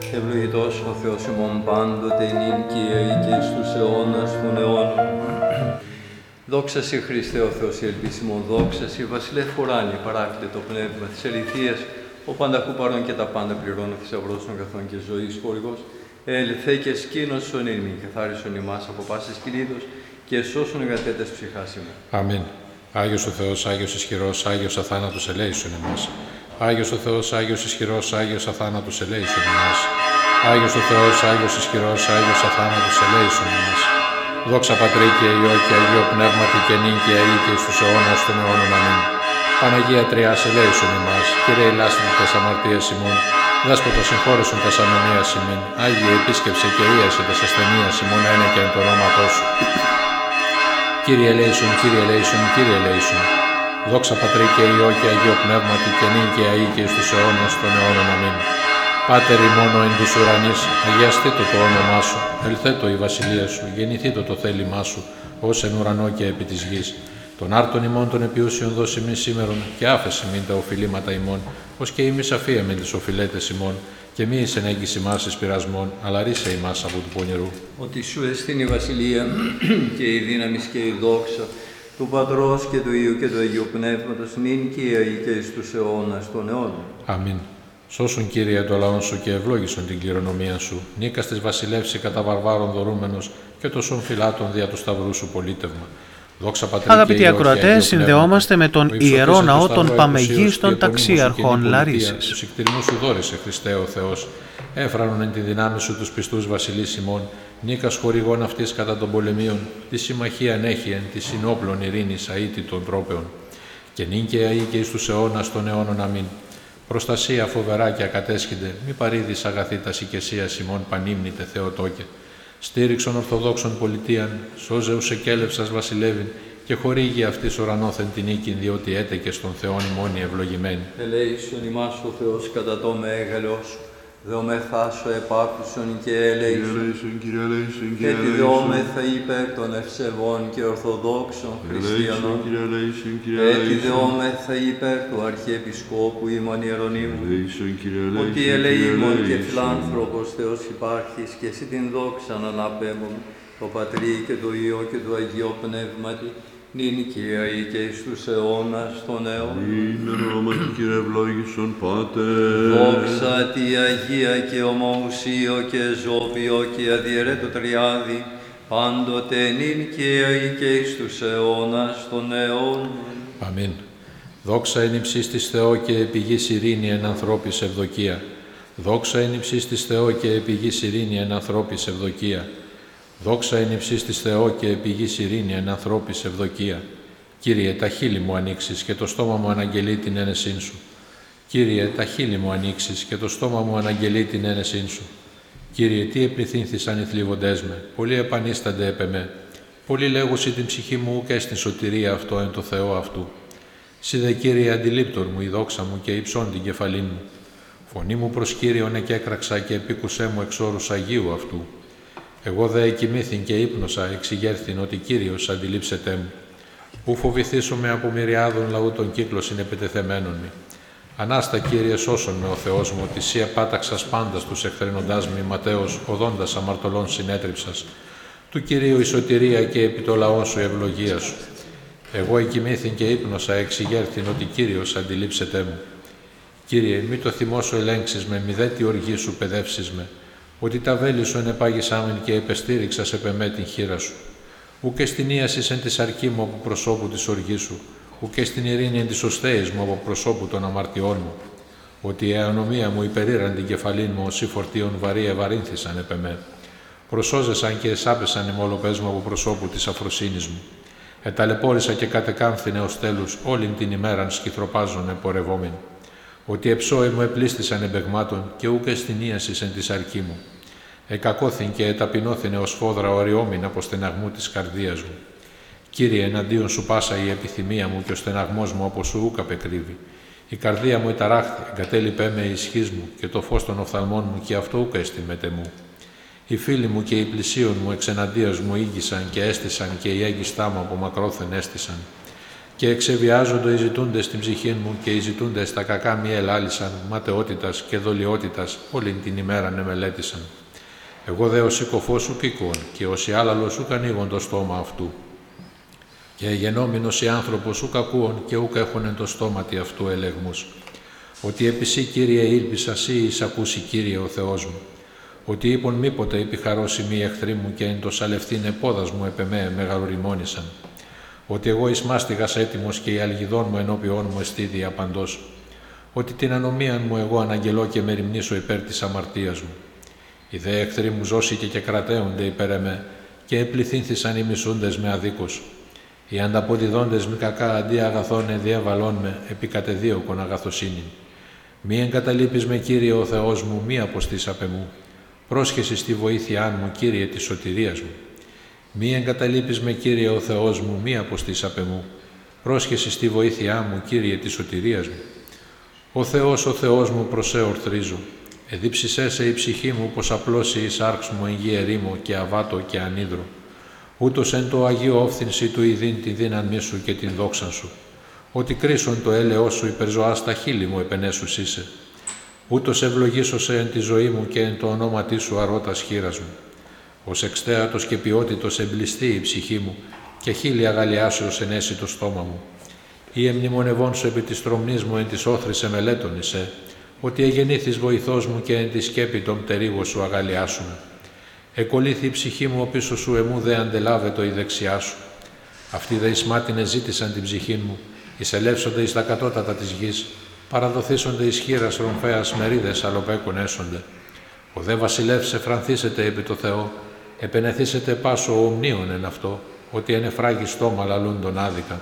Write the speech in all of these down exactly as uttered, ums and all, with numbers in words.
Ευλογητός ο Θεός ημών πάντοτε νυν και αεί και εις τους αιώνας των αιώνων. Δόξα σε Χριστέ ο Θεός η ελπίσιμον, δόξα σε Βασιλεύ ουράνιε, παράκλητε το πνεύμα της αληθείας, ο πανταχού παρών και τα πάντα πληρώνω, θησαυρός των καθών και ζωής χορηγός, ελθέ και σκήνωσον ημί, καθάρισον ημάς από πάσης κινήτος και σώσον εγκατέτες ψυχάς ημών. Αμήν. Άγιος ο Θεός, Άγιος ισχυρός, Άγιος αθάνατος ελέησον ημάς. Άγιος ο Θεός, Άγιος ισχυρός, Άγιος αθάνατος ελέησον ημάς. Άγιος ο Θεός, Άγιος ισχυρός, Άγιος αθάνατος ελέησον ημάς. Δόξα Πατρί και Υιό και Αγίο Πνεύματι και νυν και αεί και εις τους αιώνας των αιώνων. Αμήν. Παναγία Τριάς ελέησον ημάς. Κύριε ηλάστητε τας αμαρτίας ημών. Δέσποτα συγχώρεσον τας ανομίας ημίν. Άγιε επίσκεψε και ίασε τας ασθενείας ημών ένα και εν το ονόματός σου. Κύριε ελέησον, Κύριε ελέησον, Κύριε ελέησον. Δόξα Πατρί και Υιό και Αγίο Πνεύματι και νυν και αεί και εις τους αιώνας των αιώνων. Αμήν. Πάτερ ημών εν της ουρανής, αγιαστήτω το όνομά σου, ελθέτω η βασιλεία σου, γεννηθήτω το θέλημά σου, ως εν ουρανό και επί της γης. Τον άρτον ημών των επιούσιων δώσει μη σήμερον και άφεση μην τα οφειλήματα ημών, ως και ημείς αφίεμεν τις οφειλέτες ημών, και μη εις ενέγγις ημάς εις πειρασμών, αλλά ρίσε ημάς από του πονηρού. Ότι σου εστίν η βασιλεία και η δύναμις και η δόξα του Πατρός και του Υιού και του Αγίου Πνεύματος, νυν και αεί και εις τους αιώνας των αιώνων. Αμήν. Σώσον, Κύριε, το λαόν σου και ευλόγησον την κληρονομία σου. Νίκας της βασιλεύση κατά βαρβάρων δωρούμενος και το σων φυλάτων δια του σταυρού σου πολίτευμα. Δόξα Πατρί. Αγαπητοί ακροατές, συνδεόμαστε με τον Ιερό Ναό των Παμεγίστων Ταξίαρχων Λαρίσσης. Τους εκτιρμούς σου δόρισε, Χριστέ ο Θεός. Έφρανον εν τη δυνάμει σου τους πιστούς βασιλείς ημών. Νίκας χορηγών αυτής κατά των πολεμίων. Τη συμμαχία έχει εν τη συνόπλων ειρήνης αήτη των τρόπεων. Και νυν και αεί και εις τους αιώνας των αιώνων. Αμήν. Προστασία φοβερά και ακατέσχυνται, μη παρήδεις αγαθή τας οικεσίας ημών πανύμνητε Θεοτόκε. Στήριξον Ορθοδόξων πολιτείαν, σώζε ους εκέλευσας βασιλεύειν και χορήγει αυτής ουρανόθεν την νίκην, διότι έτεκε στον Θεόν ημών η ευλογημένη. Ελέησον ημάς ο Θεός κατά το μέγαλό σου, δεομεθά σου επάκουσον και ελέησον, και τη δεόμεθα υπέρ των ευσεβών και ορθοδόξων χριστιανών, και τη δεόμεθα υπέρ του Αρχιεπισκόπου ημών Ιερονύμου, ότι ελεήμων και φιλάνθρωπος Θεός υπάρχεις και εσύ την δόξα αναπέμπων, το Πατρί και το Υιό και το Αγίο Πνεύματι, νυν και αεί και εις τους αιώνας των αιώνων. Είναι ονόματι Κύριε ευλόγησον Πάτερ. Δόξα τη Αγία και ομοουσίο και ζώβιο και αδιαιρέτω τριάδι, πάντοτε νυν και αεί και εις τους αιώνας των αιώνων. Αμήν. Δόξα εν υψίστης της Θεό και επί γης ειρήνη εν ανθρώπης ευδοκία. Δόξα εν υψίστης της Θεό και επί γης ειρήνη εν ανθρώπης ευδοκία. Δόξα εν υψίστης της Θεό και επί γης ειρήνη εν ανθρώπης ευδοκία. Κύριε, τα χείλη μου ανοίξεις και το στόμα μου αναγγελεί την ένεσήν σου. Κύριε, τα χείλη μου ανοίξεις και το στόμα μου αναγγελεί την ένεσήν σου. Κύριε, τι επληθύνθησαν οι θλίβοντές με, πολλοί επανίστανται επ' εμέ. Πολλοί λέγουσι την ψυχή μου και στην σωτηρία αυτό εν το Θεό αυτού. Συ δε, Κύριε, αντιλήπτορ μου η δόξα μου και υψών την κεφαλήν μου. Φωνή μου προς Κύριον εκέκραξα και επίκουσέ μου εξ όρους Αγίου αυτού. Εγώ δε εκοιμήθην και ύπνοσα, εξηγέρθην ότι Κύριος αντιλήψετέ μου. Ου φοβηθήσομαι από μυριάδων λαού των κύκλων συνεπιτεθεμένων μη. Ανάστα, Κύριε, σώσον με ο Θεός μου, ότι σύ επάταξας πάντας τους εχθρενοντάς μη Ματέος, οδόντας αμαρτωλών συνέτριψας. Του Κυρίου η σωτηρία και επί το λαό σου η ευλογία σου. Εγώ εκοιμήθην και ύπνοσα, εξηγέρθην ότι Κύριος αντιλήψετέ μου. Κύριε, μη το θυμό σου ελέγξεις με, μη δε τη οργή σου παιδεύσεις με. Ότι τα βέλη σου ενεπάγησάμεν και επεστήριξας επ' εμέ την χείρα σου. Ουκ στην ίασης εν της αρκή μου από προσώπου της οργής σου, ουκ στην ειρήνη εν της οστέης μου από προσώπου των αμαρτιών μου. Ότι η αονομία μου υπερήραν την κεφαλήν μου, όσοι φορτίων βαρύ ευαρύνθησαν επ' εμέ. Προσώζεσαν και εσάπεσαν οι μολοπές μου από προσώπου της αφροσύνης μου. Εταλαιπώρησα και κατεκάμφθηνε ως τέλους όλην την ημέραν σκυθροπάζων επορευόμενοι. Ότι εψώοι μου επλήστησαν εμπεγμάτων και ούκ εστινίασης εν της αρκή μου. Εκακώθην και εταπεινώθηνε ως φόδρα οριόμην από στεναγμού της καρδίας μου. Κύριε, εναντίον σου πάσα η επιθυμία μου και ο στεναγμός μου από σου ούκ απεκρύβει. Η καρδία μου εταράχθη, εγκατέλειπέ με η ισχύς μου και το φως των οφθαλμών μου και αυτό ούκ εστιμέται μου. Οι φίλοι μου και οι πλησίων μου εξεναντίας μου ήγησαν και έστησαν και οι έγκυστά μου από μακρόθεν έστησαν. και εξεβιάζοντο οι ζητούντες στην ψυχήν μου και οι ζητούντες τα κακά μη ελάλησαν, ματαιότητας και δολιότητας όλην την ημέραν εμελέτησαν. Εγώ δε ο συκοφός σου κήκον και ως η άλλαλος σου ανοίγον το στόμα αυτού. Και γενόμενος οι άνθρωπος σου κακούον και ούκ έχονεν το στόματι αυτού ελεγμούς. Ότι επί σύ, Κύριε, ήλπισα σύ εις ακούσει, Κύριε ο Θεός μου. Ότι είπον μήποτε επιχαρώσει μη εχθροί μου και εν το σαλευθήν επόδας μου επ' εμέ μεγαλοριμόνησαν. Ότι εγώ εις μάστιγας έτοιμος και η αλγιδόν μου ενώπιόν μου εστίδη απαντός. Ότι την ανομίαν μου εγώ αναγγελώ και με ρημνήσω υπέρ της αμαρτίας μου. Οι δε εχθροί μου ζώσηκε και κρατέονται υπέρ εμέ και επληθύνθησαν οι μισούντες με αδίκους. Οι ανταποδιδόντες μη κακά αντί αγαθών εδιέβαλόν με επί κατεδίωκον αγαθοσύνην. Μη εγκαταλείπεις με, Κύριε ο Θεός μου, μη αποστείς απ' εμού. Πρόσχεση στη βοήθειά μου, Κύριε της σωτηρίας μου. Μη εγκαταλείπεις με, Κύριε ο Θεός μου, μη αποστείς απ' εμού. Πρόσχεση στη βοήθειά μου, Κύριε της σωτηρίας μου. Ο Θεός, ο Θεός μου, προς σε ορθρίζω. Εδίψησέ σε η ψυχή μου, πως απλώσει η σάρξ μου εν γη ερήμο και αβάτο και ανίδρο. Ούτως εν το Αγίο όφθηνση του ειδήν τη δύναμή σου και την δόξαν σου. Ότι κρίσον το έλεος σου υπερζωά στα χείλη μου επενέσους είσαι. Ούτως ευλογήσωσε εν τη ζωή μου και εν το ονόματί σου αρώτας χείρας μου. Ως εξτέατος και ποιότητος εμπλιστεί η ψυχή μου και χείλη αγαλιάσεως ενέσει το στόμα μου. Ή εμνημονευών σου επί της τρομνής μου εν της όθρης εμελέτωνησε, ότι εγεννήθης βοηθός μου και εν τη σκέπη των πτερίγων σου αγαλιάσουμε. Εκολύθη η ψυχή μου ο πίσω σου εμού δε αντελάβετο η δεξιά σου. Αυτοί δε εις μάτινε ζήτησαν την ψυχή μου, εισελεύσονται εις τα κατώτατα της γης, παραδοθήσονται εις χείρας ρομφέας μερίδες αλλοπέκων έσονται. Ο δε βασιλεύς εφρανθήσεται επί το Θεό, επενεθήσεται πάσο ομνίων εν αυτό, ότι εν εφράγει στόμα λαλούν τον άδικα.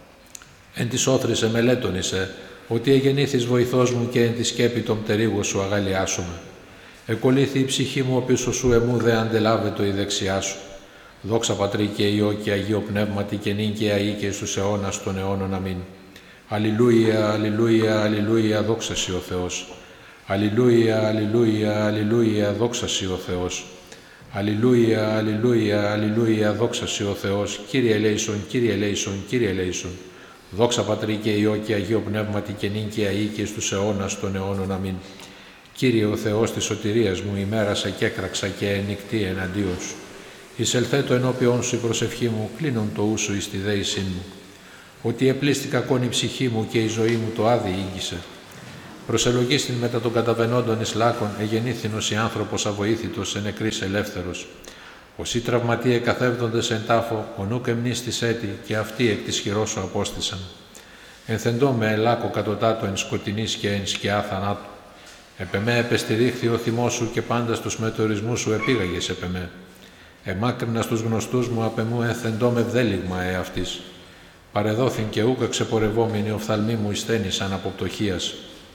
Εν της όθρης εμελέτωνησε, ότι εγεννήθης βοηθός μου και εν τη σκέπη των πτερίγων σου αγαλιάσουμε. Εκολύθη η ψυχή μου ο πίσω σου εμού δε αντελάβετο η δεξιά σου. Δόξα Πατρί και Υιό και Αγίο Πνεύματι και νυν και αεί και στους αιώνας των αιώνων αμήν. Αλληλούια, αλληλούια, αλληλούια, δόξα σοι ο Θεός. Αλληλούια, αλληλούια, αλληλούια, δόξα σοι ο Θεός. Αλληλούια, αλληλούια, αλληλούια, δόξα σοι ο Θεός. Κύριε ελέησον, Κύριε ελέησον, Κύριε ελέησον. Δόξα Πατρί και Υιό και Αγίο Πνεύματι και νυν και αεί και στους αιώνας των αιώνων αμήν. Κύριε ο Θεός της σωτηρίας μου, ημέρασα και έκραξα και ενικτή εναντίον σου. Εισελθέτω ενώπιον σου η προσευχή μου, κλείνον το ούσου εις τη δέησήν μου. Ότι επλήστηκα κον η ψυχή μου και η ζωή μου το άδει ήγγισε. Προσελογίστην μετά των καταβενόντων εις λάκων, εγεννήθηνος η άνθρωπος αβοήθητος, εν νεκρής ελεύθερος. Όσοι τραυματίε καθεύδοντες εν τάφο, ο νουκ εμνίστης έτη και αυτοί εκ της χειρός σου απόστησαν. Ενθεντώ με ελάκο κατωτάτο εν σκοτεινής και εν σκιά θανάτου. Επ' εμέ επεστηρίχθη ο θυμός σου και πάντα στους μετεωρισμούς σου επήγαγες επ' εμέ. Εμάκρινα στους γνωστούς μου απ' εμού ενθεντώ με βδέλιγμα εαυτής. Παρεδόθην και ούκα ξεπορευόμενοι οφθαλμοί μου εισθένησαν από πτωχίας.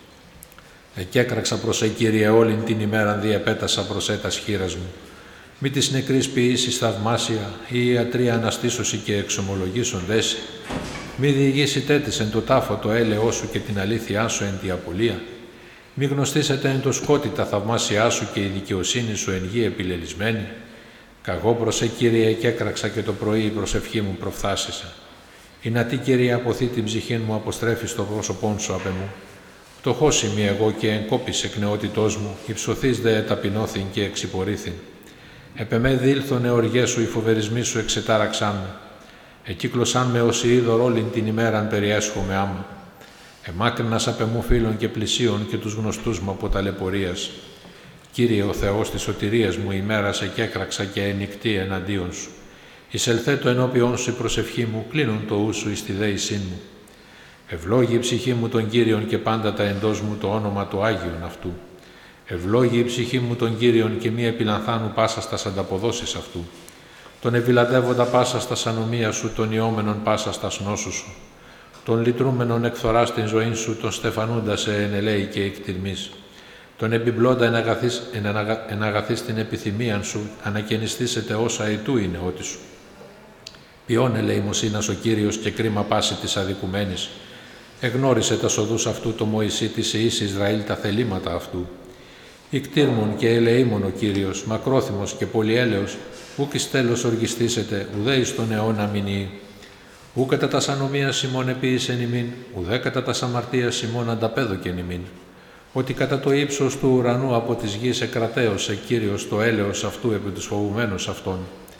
Εκέκραξα προς σε, Κύριε, όλην την ημέραν διεπέτασα προς έτας χείρας μου. Μη της νεκρής ποιήσεις θαυμάσια, ή ιατρία αναστήσωση και εξομολογήσον δέση. Μη διηγήσει τέτης εν το τάφο το έλεος σου και την αλήθειά σου εν τη απολία. Μη γνωστήσετε εν το σκότη τα θαυμάσια σου και η δικαιοσύνη σου εν γη επιλελισμένη. Καγώ προς σε, Κύριε, εκέκραξα και το πρωί η προσευχή μου προφθάσισα. Η να τι, Κύριε, αποθεί την ψυχή μου, αποστρέφει στο πρόσωπόν σου απ' εμού. Φτωχός είμαι εγώ και εγκόπης εκ νεότητός μου, υψωθείς δε ταπεινώθην και εξυπορήθην. Επ' εμέ δήλθον εωργές σου, οι φοβερισμοί σου εξετάραξάν με. Εκύκλωσάν με ως είδωρ όλην την ημέραν περιέσχομαι άμα. Εμάκρυνας απ' εμού φίλων και πλησίων και τους γνωστούς μου από ταλαιπωρίας. Κύριε ο Θεός της σωτηρίας μου, ημέρασε και έκραξα και ενικτή εναντίον σου. Εισελθέτω ενώπιον σου η προσευχή μου, κλείνουν το ούσου εις τη δέησήν μου. Ευλόγη η ψυχή μου τον Κύριον και πάντα τα εντός μου το όνομα του Άγιον αυτού. Ευλόγη η ψυχή μου τον Κύριον και μη επιλανθάνου πάσα στας ανταποδόσεις αυτού. Τον ευηλατεύοντα πάσα στας ανομία σου, τον ιόμενον πάσα στας νόσου σου. Τον λυτρούμενον εκθορά στην ζωή σου, τον στεφανούντα σε ενελέη και εκτιρμής. Τον επιμπλώντα εναγαθείς, εναγαθείς την επιθυμίαν σου, ανακαινιστήσετε όσα αητού είναι ότι σου. Ποιόν ελεημοσύνας ο Κύριος και κρίμα πάση της αδικουμένης. Εγνώρισε τα σοδούς αυτού το Μωυσή της Ιης Ισραήλ τα θελήματα αυτού. Ικτήρμον και ελεήμον ο Κύριος, μακρόθυμος και πολυέλεος, ούκ εις τέλος οργιστήσετε, ουδέ εις τον αιώνα μηνύει. ου κατά τας ανομίας ημών επίησεν ημίν, ουδέ κατά τας αμαρτίας ημών ανταπέδοκεν ημίν. Ότι κατά το ύψος του ουρανού από της γης εκρατέωσε Κύριος το έλεος αυτού επί τους φοβουμένους αυτών.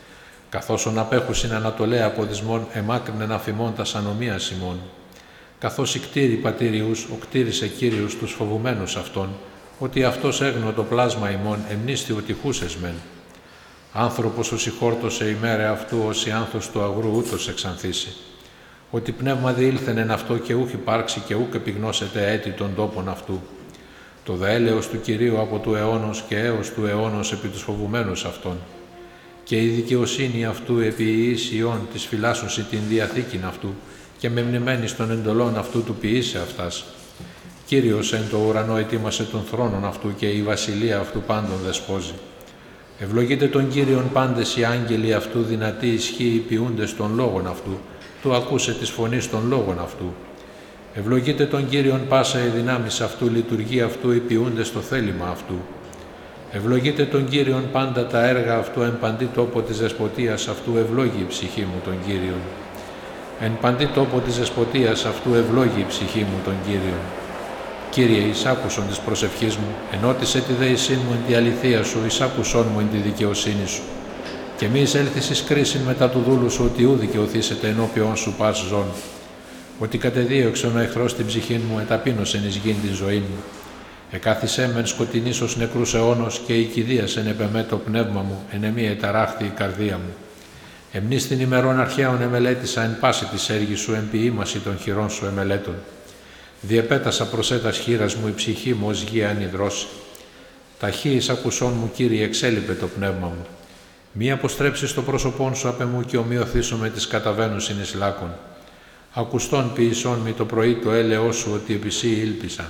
Καθώς ον απέχουσιν ανατολέ από δυσμών εμάκρυνεν αφημών τας ανομίας ημών. Καθώς οι κτήροι πατήριους, ο κτήρισε Κύριος τους φοβουμένους αυτών, ότι αυτός έγνω το πλάσμα ημών εμνίστη ότι χούσες μεν. Άνθρωπος ως ηχόρτωσε ημέρα αυτού, ως η άνθος του αγρού ούτως εξανθήσει. Ότι πνεύμα διήλθεν εν αυτό και ούχ υπάρξει και ούκ επιγνώσεται έτη των τόπων αυτού. Το δε έλεος του Κυρίου από του αιώνος και έως του αιώνος επί τους φοβουμένους αυτών. Και η δικαιοσύνη αυτού επί ιής ιών της φυλάσσουσι την διαθήκην αυτού και μεμνημένης των εντολών αυτού του ποιήσε αυτάς. Κύριος εν το ουρανό ετοίμασε τον θρόνον αυτού και η βασιλεία αυτού πάντων δεσπόζει. Ευλογείτε τον Κύριον πάντες οι άγγελοι αυτού δυνατοί ισχύοι ποιούντες των λόγων αυτού, του ακούσε της φωνής των λόγων αυτού. Ευλογείτε τον Κύριον πάσα η δυνάμεις αυτού, λειτουργεί αυτού οι ποιούντες το θέλημα αυτού. Ευλογείτε τον Κύριον πάντα τα έργα αυτού, εν παντή τόπο της δεσποτείας αυτού ευλόγει η ψυχή μου τον Κύριον. Εν παντή τόπο της δεσποτείας αυτού ευλόγει η ψυχή μου τον Κύριον. Κύριε, εισάκουσον της προσευχής μου, ενώτισε τη δεησήν μου εν τη αληθεία σου, εισάκουσον μου εν τη δικαιοσύνη σου. Και μη εισέλθεις εις κρίσιν μετά του δούλου σου, ότι ού δικαιωθήσετε ενώπιον σου πας ζών. Ότι κατεδίωξεν ο εχθρός την ψυχήν μου, εταπείνωσεν εις γήν την ζωή μου. Εκάθισέ μεν σκοτεινής ως νεκρούς αιώνος και η κηδίασεν επεμέ το πνεύμα μου, εν εμή εταράχθη η καρδία μου. Εμνείς την ημερών αρχαίων εμελέτησα εν πάση της έργης σου, εν ποιήμαση των χειρών σου εμελέτων. Διεπέτασα προσέτας χείρας μου η ψυχή μου ως γη ανιδρώση. Ταχύ εις ακουσών μου, Κύριε, εξέλιπε το πνεύμα μου. Μη αποστρέψεις το πρόσωπόν σου απ' εμού και ομοιωθήσω με τις καταβαίνουσιν εις λάκων. Ακουστών ποιησών μη το πρωί το έλεος σου, ότι επί σύ ήλπισα.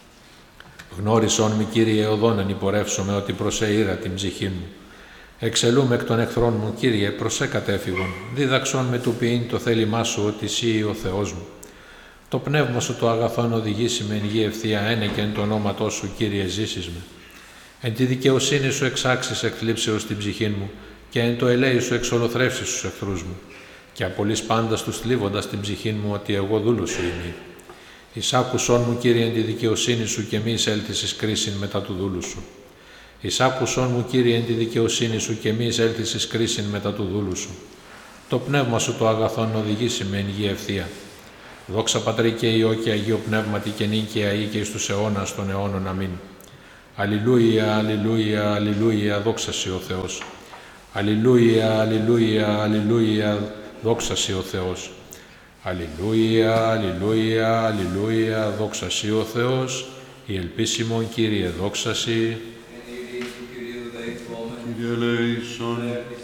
Γνώρισόν μη, Κύριε, οδόν ανυπορεύσομαι, ότι προσέ ήρα την ψυχή μου. Εξελούμε εκ των εχθρών μου, Κύριε, προσέ κατέφυγον. Δίδαξόν με του ποιήν το θέλημά σου, ότι σύ ο Θεός μου. Το πνεύμα σου το αγαθόν οδηγήσει με εν γη ευθεία, ένε και εν το ονόματό σου, Κύριε, ζήσεις με. Εν τη δικαιοσύνη σου εξάξεις εκθλίψεως την ψυχή μου, και εν το ελέη σου εξολοθρεύσεις τους εχθρούς μου. Και απολύς πάντας τους θλίβοντας την ψυχή μου, ότι εγώ δούλος σου είμαι. Εισάκουσόν μου, Κύριε, εν τη δικαιοσύνη σου, και μη εισέλθεις εις κρίσιν μετά του δούλου σου. Εισάκουσόν μου, Κύριε, εν τη δικαιοσύνη σου, και μη εισέλθεις εις κρίσιν μετά του δούλου σου. Το πνεύμα σου το αγαθόν οδηγήσει με εν γη ευθεία. Δόξα Πατρί και Υιό και Αγίο Πνεύματι και νίκαια ή και εις τους αιώνας των αιώνων. Αμήν. Αλληλούια, αλληλούια, αλληλούια, δόξα σοι ο Θεός. Αλληλούια, αλληλούια, αλληλούια, δόξα σοι ο Θεός. Αλληλούια, αλληλούια, αλληλούια, δόξα σοι ο Θεός. Η ελπίσιμον, Κύριε, δόξα σοι. Κύριε ελέησον.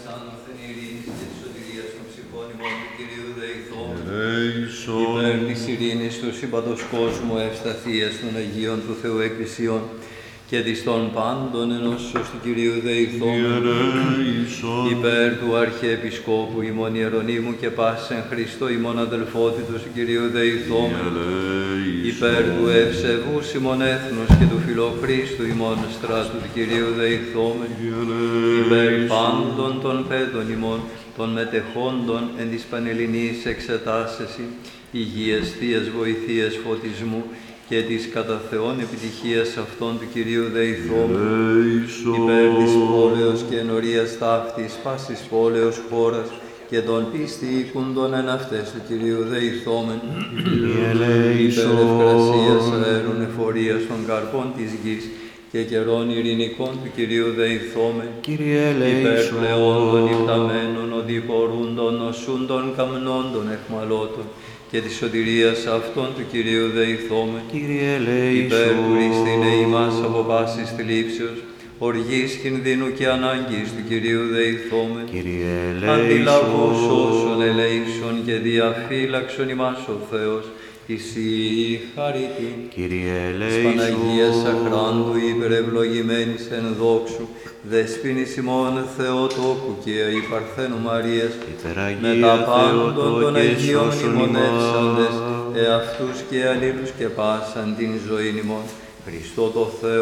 Υπέρ της ειρήνης του σύμπαντος κόσμου, ευσταθίας των Αγίων του Θεού Εκκλησιών και της των πάντων ενώσεως του Κυρίου δεηθόμεν. Υπέρ του Αρχιεπισκόπου ημών Ιερονύμου και πάσεν Χριστό ημών αδελφότητος του Κυρίου δεηθόμεν. Υπέρ του ευσεβούς ημών έθνους και του φιλοχρίστου ημών στράτου του Κυρίου δεηθόμεν. Υπέρ πάντων των παιδών ημών, των μετεχόντων εν της πανελληνής εξετάσεση, υγείας, θείας βοηθείας, φωτισμού και της κατά Θεόν επιτυχίας αυτών του Κυρίου δεηθόμεν. Υπέρ της πόλεως και ενορίας ταύτης, πάσης πόλεως χώρας και των πίστη οίκουντων εν αυτές του Κυρίου δεηθόμεν. Υπέρ ευκρασίας αέρων εφορίας των καρπών της γης και καιρών ειρηνικών του Κυρίου δεηθόμεν. Υπέρ πλεόντων υπταμένων, οδηπορούντων, νοσούντων, καμνόντων, εχμαλώτων και της σωτηρίας αυτών του Κυρίου δεηθόμεν. Υπέρ του ρίστηνε ημάς από πάσης θλίψεως, οργής, κινδύνου και ανάγκης του Κυρίου δεηθόμεν. Αντιλαβούς όσων ελέησον και διαφύλαξον ημάς ο Θεός, Εσύ χαρίτη, της Παναγίας Αχράντου υπερευλογημένης εν δόξου, δεσποίνης ημών Θεοτόκου και η Παρθένου Μαρίας, με τα πάντων των Αγίων ημωνεύσαντες, εαυτούς και αλλήλους και πάσαν την ζωή ημών, Χριστό το Θεό,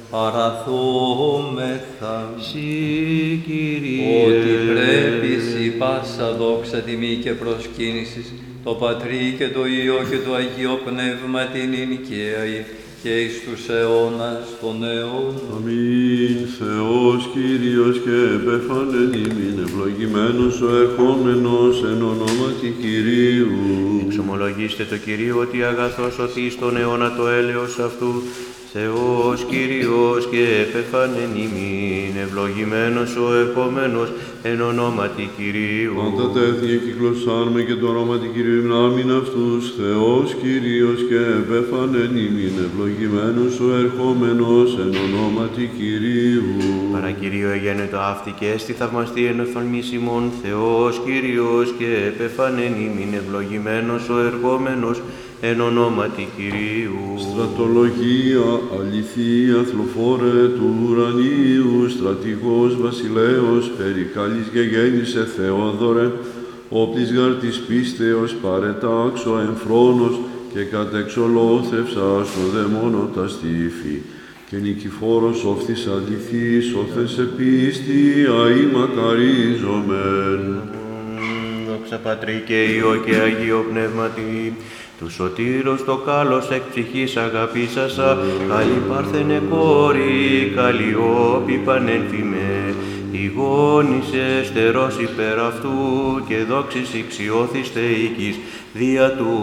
αραθούμεθα. Συ, Κύριε, Ότι πρέπει η πάσα δόξα τιμή και προσκύνησης, το Πατρί και το Υιό και το Αγίο Πνεύμα την ενοικαίαι και εις τους αιώνας των αιώνων. Αμήν. Θεός Κύριος και επέφανεν ημίν, ευλογημένος ο ερχόμενος εν ονόματι Κυρίου. εξομολογήστε το Κυρίο ότι αγαθός ότι στον αιώνα το έλεος αυτού. Θεός Κύριος και επέφανεν ημίν, ευλογημένος ο ερχόμενος εν ονόματι Κυρίου. Πάντα τα έθνη κυκλωσάρμε και το ονόματι Κυρίου υμνάμιν αυτούς. Θεός Κύριος και επέφανεν ημίν, ευλογημένος ο ερχόμενος εν ονόματι Κυρίου. Παρακυρίο εγένετο αυτή και έστι θαυμαστή εν οφθαλμής ημών. Θεός Κύριος και επέφανεν ημίν, ευλογημένος ο ερχόμενος εν ονόματι Κυρίου. Στρατολογία, αληθεία, θλοφόρε του ουρανίου, στρατηγός βασιλέος, περικάλης γεγέννησε Θεόδωρε, όπλης γαρ της πίστεως παρετάξω εμφρόνος και κατεξολόθρευσα στο δαιμόνο τα στήφη. Και νικηφόρος όφθης αληθής, όθεν σε πίστη, αεί μακαρίζομεν. Δόξα Πατρί και Υιό και Αγίο Πνεύματι, του σωτήρος το κάλος εκ ψυχής αγαπήσασα, καλή Πάρθενε κόρη, καλή όπη πανένθυμε, ηγόνησε στερός υπέρ αυτού και δόξης ηξιώθηστε οίκης, δια του